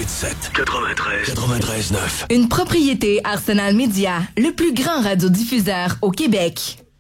93 9. Une propriété Arsenal Média, le plus grand radiodiffuseur au Québec.